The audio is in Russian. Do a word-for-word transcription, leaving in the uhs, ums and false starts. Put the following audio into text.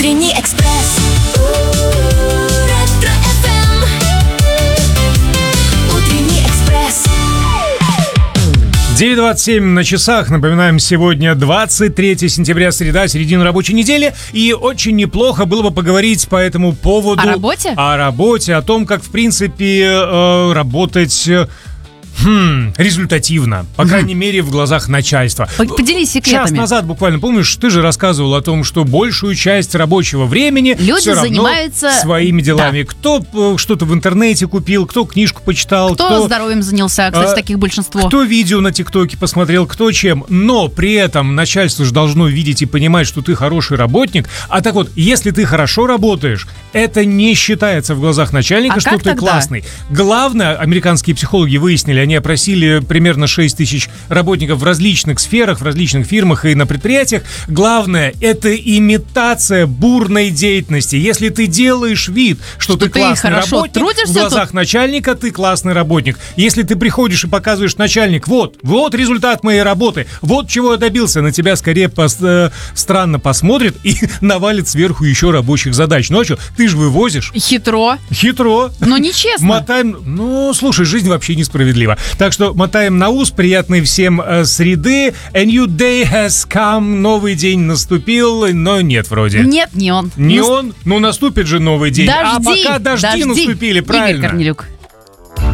Утренний экспресс. девять двадцать семь на часах. Напоминаем, сегодня двадцать третье сентября, среда, середина рабочей недели. И очень неплохо было бы поговорить по этому поводу. О работе? О работе, о том, как, в принципе, э, работать... Хм, результативно, по крайней мере, в глазах начальства. Поделись секретами. Час назад буквально, помнишь, ты же рассказывал о том, что большую часть рабочего времени люди все равно занимаются своими делами. Да. Кто э, что-то в интернете купил, кто книжку почитал, кто, кто здоровьем занялся, кстати, э, таких большинство. Кто видео на ТикТоке посмотрел, кто чем. Но при этом начальство же должно видеть и понимать, что ты хороший работник. А так вот, если ты хорошо работаешь, это не считается в глазах начальника, а что как ты тогда? классный. Главное, американские психологи выяснили, они опросили примерно шесть тысяч работников в различных сферах, в различных фирмах и на предприятиях. Главное, это имитация бурной деятельности. Если ты делаешь вид, что, что ты, ты классный работник, трудишься, в глазах то... начальника ты классный работник. Если ты приходишь и показываешь начальник, вот, вот результат моей работы, вот чего я добился, на тебя скорее пос, э, странно посмотрит и навалит сверху еще рабочих задач. Ну а что, ты же вывозишь. Хитро. Хитро. Но нечестно. Мотаем, ну, слушай, жизнь вообще несправедлива. Так что мотаем на ус, приятной всем э, среды. A new day has come, новый день наступил, но нет вроде. Нет, не он. Не Нас... он, но наступит же новый день. Дожди, а пока дожди, дожди. наступили, правильно. Игорь Корнелюк.